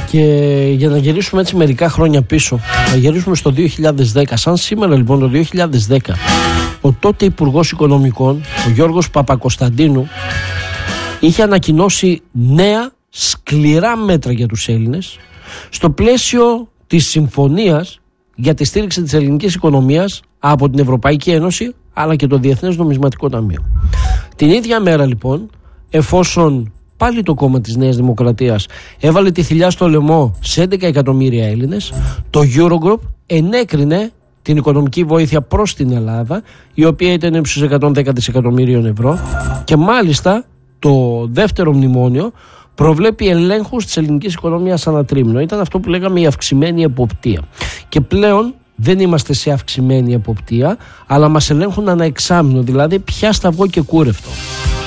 Και για να γυρίσουμε έτσι μερικά χρόνια πίσω, να γυρίσουμε στο 2010, σαν σήμερα λοιπόν το 2010, ο τότε Υπουργός Οικονομικών, ο Γιώργος Παπακοσταντίνου, είχε ανακοινώσει νέα σκληρά μέτρα για τους Έλληνες στο πλαίσιο της συμφωνίας για τη στήριξη της ελληνικής οικονομίας από την Ευρωπαϊκή Ένωση αλλά και το Διεθνές Νομισματικό Ταμείο. Την ίδια μέρα λοιπόν, εφόσον πάλι το κόμμα της Νέας Δημοκρατίας έβαλε τη θηλιά στο λαιμό σε 11 εκατομμύρια Έλληνες, το Eurogroup ενέκρινε την οικονομική βοήθεια προς την Ελλάδα, η οποία ήταν ύψους 110 δισεκατομμύριων ευρώ, και μάλιστα το δεύτερο μνημόνιο προβλέπει ελέγχους της ελληνικής οικονομίας ανά τρίμηνο. Ήταν αυτό που λέγαμε η αυξημένη εποπτεία. Και πλέον δεν είμαστε σε αυξημένη εποπτεία, αλλά μας ελέγχουν ανά εξάμηνο, δηλαδή πια σταυγό και κούρευτο.